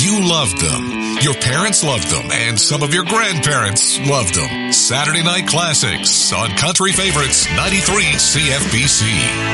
You loved them. Your parents loved them. And some of your grandparents loved them. Saturday Night Classics on Country Favorites 93 CFBC.